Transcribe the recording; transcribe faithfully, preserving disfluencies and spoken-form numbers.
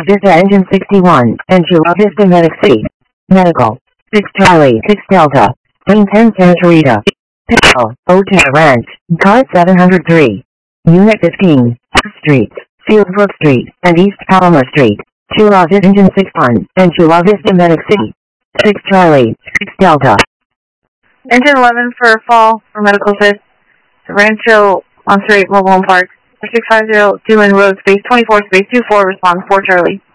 Vista Engine sixty-one, and Chula Vista Medic City. Medical. six Charlie, six Delta. Team ten Santa Rita. Pickle, Hotel Ranch, Car seven oh three. Unit fifteen, F Street, Fieldbrook Street, and East Palmer Street. Chula Vista Engine sixty-one, and Chula Vista Medic City. six Charlie, six Delta. Engine eleven for fall for medical assist. Rancho Monterey Mobile Home Park. six five zero two in road space twenty-four space two four response four Charlie.